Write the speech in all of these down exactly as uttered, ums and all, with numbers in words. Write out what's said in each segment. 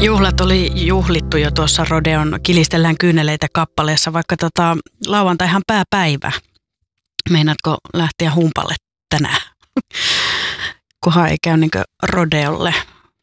Juhlat oli juhlittu jo tuossa Rodeon Kilistellään kyyneleitä kappaleessa, vaikka tota, lauantaihan pääpäivä. Meinaatko lähteä humpalle tänään? Kunhan ei käy niinkö Rodeolle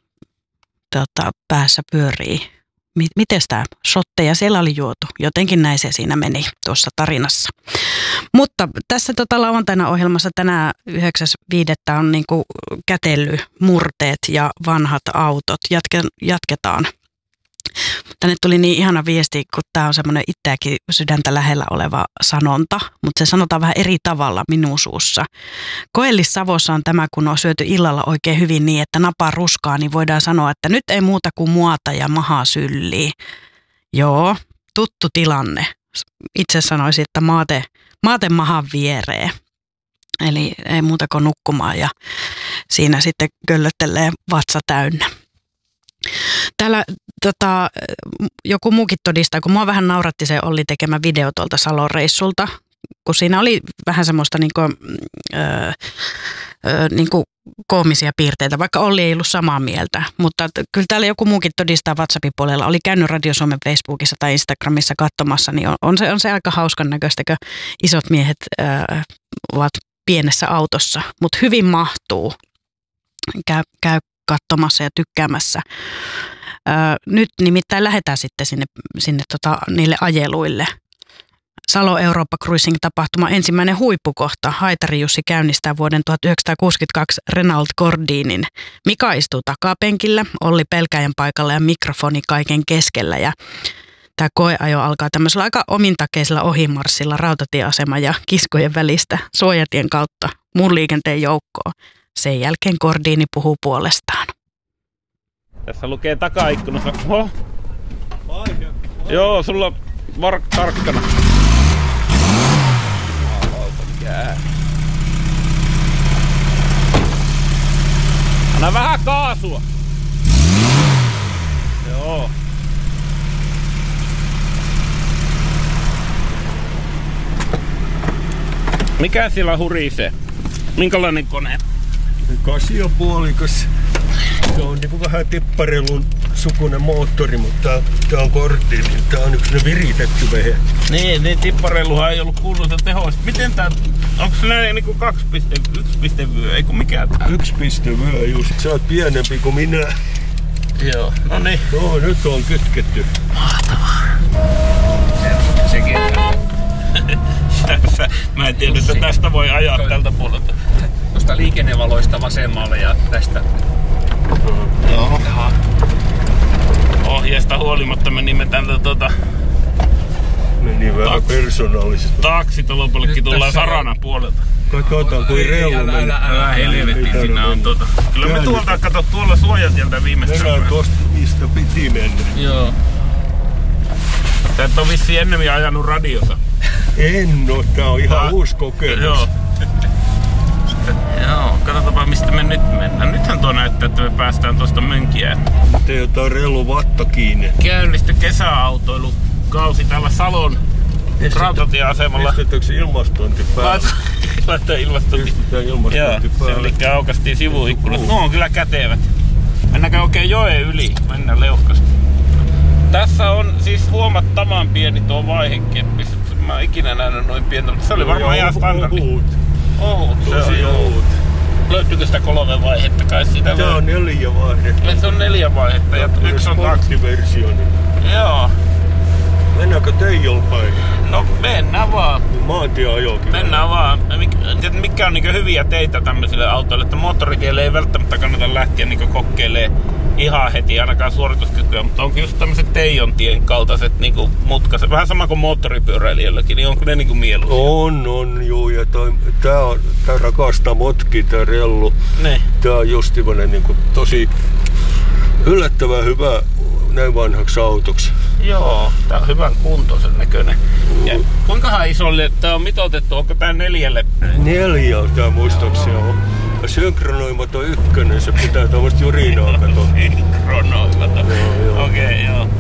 tota, päässä pyörii. Miten tämä shotteja siellä oli juotu? Jotenkin näin se siinä meni tuossa tarinassa. Mutta tässä tota, lauantaina ohjelmassa tänään yhdeksäs viidettä on niinku kätelymurteet ja vanhat autot. Jatke, jatketaan. Tänne tuli niin ihana viesti, kun tämä on semmoinen itseäkin sydäntä lähellä oleva sanonta, mutta se sanotaan vähän eri tavalla minun suussa. Koellis-Savossa on tämä, kun on syöty illalla oikein hyvin niin, että napaa ruskaa, niin voidaan sanoa, että nyt ei muuta kuin muota ja maha syllii. Joo, tuttu tilanne. Itse sanoisin, että maate, maate mahan vieree. Eli ei muuta kuin nukkumaan ja siinä sitten köllöttelee vatsa täynnä. Täällä tota, joku muukin todistaa, kun mua vähän nauratti se Olli tekemä video tuolta Salon reissulta, kun siinä oli vähän semmoista niinku, öö, öö, niinku koomisia piirteitä, vaikka Olli ei ollut samaa mieltä. Mutta t- kyllä täällä joku muukin todistaa WhatsAppin puolella, oli käynyt Radio Suomen Facebookissa tai Instagramissa katsomassa, niin on, on, se, on se aika hauskan näköistä, kun isot miehet öö, ovat pienessä autossa, mutta hyvin mahtuu. Käy, käy katsomassa ja tykkäämässä. Öö, nyt nimittäin lähdetään sitten sinne, sinne tota, niille ajeluille. Salo Eurooppa Cruising-tapahtuma ensimmäinen huippukohta. Haitari Jussi käynnistää vuoden tuhatyhdeksänsataakuusikymmentäkaksi Renault Gordinin. Mika istuu takapenkillä, Olli pelkäjän paikalla ja mikrofoni kaiken keskellä. Ja tämä koeajo alkaa tämmöisellä aika omintakeisella ohimarssilla rautatieasema ja kiskojen välistä suojatien kautta muun liikenteen joukkoon. Sen jälkeen Gordini puhuu puolestaan. Tässä lukee takaikkunassa. Oho. Joo, sulla on var- tarkkana. Anna vähän kaasua. Joo. Mikä siellä hurisee? Minkälainen kone? Kasiopuolikas. Se on niinku vähän tipparelun sukunen moottori, mutta tää, tää on Gordini, niin tää on yksi viritetty vehe. Niin, niin tipparelluhan ei ollut kuuluisa tehoista. Miten tää, onko se näin niinku kaksi pilkku yksi vyö, ei kun mikä tää? Yksi piste vyö just, sä oot pienempi kuin minä. Joo, no niin. No nyt on kytketty. Mahtavaa. Sekin. Mä en tiedä, että tästä voi ajaa tältä puolelta. Tuosta liikennevaloista vasemmalle ja tästä. Joo. Ohjeesta huolimatta menimme tältä tuota... Meni vähän persoonallisesti. Taksitolopollekin tullaan Sarana puolelta. Katsotaan kuin reilu meni. Älä, älä helvetin, siinä on tuota. Kyllä me tuolta, kato tuolla suojatieltä viimeistä. Mennään tuosta, mistä piti mennä. Joo. Sä et ole vissiin ennemmin ajanut radiota. En oo, tää on ihan Tää, uusi kokemus. Joo. Joo, katsotaanpa mistä me nyt mennään. Nythän tuo näyttää, että me päästään tuosta Mönkiään. Te jotain reilu vatta kiinni. Käynnisty kesäautoilukausi täällä Salon rautatieasemalla. Pistetäänkö ilmastointi päälle? Laittaa ilmastointi. Pistetään ilmastointi Joo, päälle. eli aukastiin sivuikkunat. Nuo on kyllä kätevät. Mennäänkö oikein joen yli? Mennään leuhkasti. Tässä on siis huomattavan pieni tuo vaihekeppi. Mä oon ikinä nähnyt noin pientä. Se oli varmaan ihan standardi. Ohut. Ohut. Tosi ohut. Löytyykö sitä kolme vaihetta kai siitä? Tää on neljä vaihetta. Se on neljä vaihetta ja yksi on taksi. Versio. Joo. Mennäänkö Teijolla päin? No mennään vaan. Maantieajokin. Mennään vaan. Mik, mikä on niinku hyviä teitä tämmöisille autoille, että moottoritielle ei välttämättä kannata lähteä niinku kokeilemaan ihan heti ainakaan suorituskykyä, mutta onko just tämmöiset Teijon tien kaltaiset niinku mutkaiset, vähän sama kuin moottoripyöräilijöilläkin, niin onko ne niinku mieluisia? On, on, juu, ja toi, tää, on, tää rakastaa motki, tää rellu. Ne. Tää on just niinku tosi yllättävän hyvä näin vanhaksi autoksi. Joo, tää on hyvän kuntoisen näköinen. Ja kuinkahan isolle tää on mitoitettu, onko tää neljälle? Neljä on tää muistaakseni on. Ja synkronoimaton ykkönen, se pitää tämmöstä jurinaa katsoa. Synkronoimaton. Okei, okay, joo.